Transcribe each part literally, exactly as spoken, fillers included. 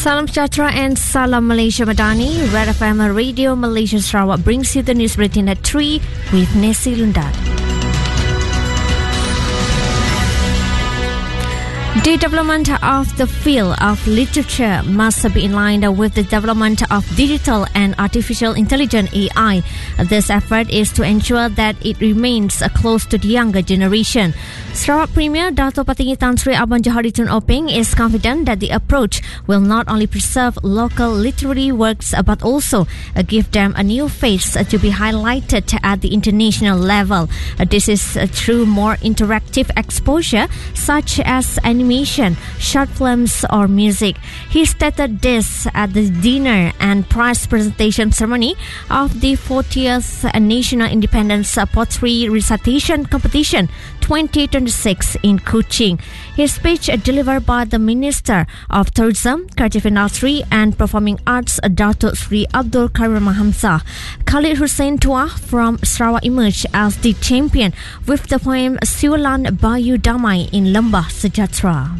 Salam Sejahtera and Salam Malaysia Madani. Red F M Radio Malaysia Sarawak brings you the news bulletin at three with Nesi Lundat. The development of the field of literature must be in line with the development of digital and artificial intelligence A I. This effort is to ensure that it remains close to the younger generation. Sarawak Premier Dato' Patinggi Tan Sri Abang Johari Tun Openg is confident that the approach will not only preserve local literary works but also give them a new face to be highlighted at the international level. This is through more interactive exposure such as animation, short films or music. He stated this at the dinner and prize presentation ceremony of the fortieth National Independence Poetry Recitation Competition twenty twenty-six in Kuching. His speech delivered by the Minister of Tourism, Creative Industry and Performing Arts, Dato' Sri Abdul Karim Hamzah. Khalid Hussein Tua from Sarawak emerged as the champion with the poem Siulan Bayu Damai in Lembah Sejahtera.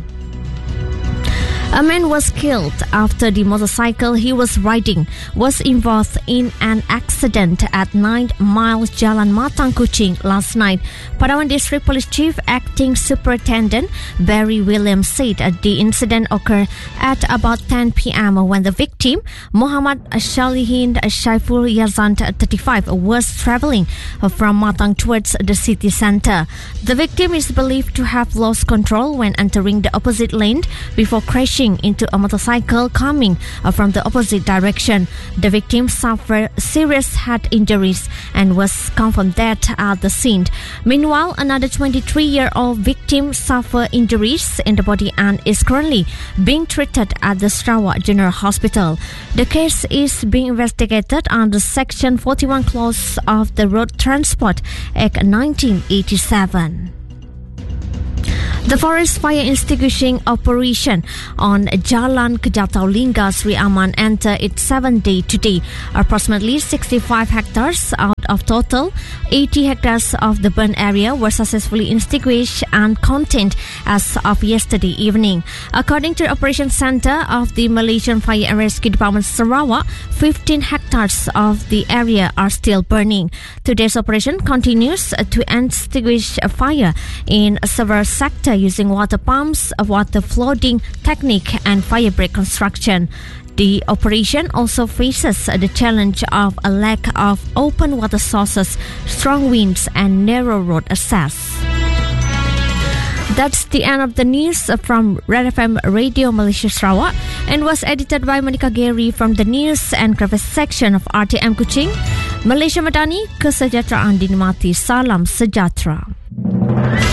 A man was killed after the motorcycle he was riding was involved in an accident at nine Mile Jalan Matang Kuching last night. Padawan District Police Chief Acting Superintendent Barry Williams said the incident occurred at about ten p.m. when the victim, Muhammad Shalihin Shaiful Yazan, thirty-five, was travelling from Matang towards the city centre. The victim is believed to have lost control when entering the opposite lane before crashing into a motorcycle coming from the opposite direction. The victim suffered serious head injuries and was confirmed dead at the scene. Meanwhile, another twenty-three-year-old victim suffered injuries in the body and is currently being treated at the Sarawak General Hospital. The case is being investigated under Section forty-one clause of the Road Transport Act nineteen eighty-seven. The forest fire extinguishing operation on Jalan Kejatau Lingga Sri Aman entered its seventh day today. Approximately sixty-five hectares out of total eighty hectares of the burn area were successfully extinguished and contained as of yesterday evening. According to the Operations Centre of the Malaysian Fire and Rescue Department Sarawak, fifteen hectares of the area are still burning. Today's operation continues to extinguish a fire in several sectors using water pumps, water flooding technique and fire break construction. The operation also faces the challenge of a lack of open water sources, strong winds and narrow road access. That's the end of the news from Red F M Radio Malaysia Sarawak and was edited by Monica Gary from the News and Graphics section of R T M Kuching. Malaysia Madani, kesejahteraan dinikmati. Salam Sejahtera.